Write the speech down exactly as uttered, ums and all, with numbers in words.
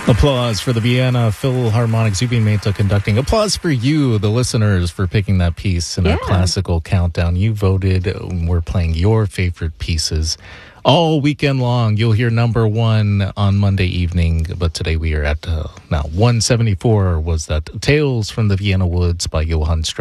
Applause for the Vienna Philharmonic Zubin conducting. Applause for you, the listeners, for picking that piece in Yeah. our classical countdown. You voted. We're playing your favorite pieces all weekend long. You'll hear number one on Monday evening, but today we are at uh, now one seventy-four was that Tales from the Vienna Woods by Johann Strauss.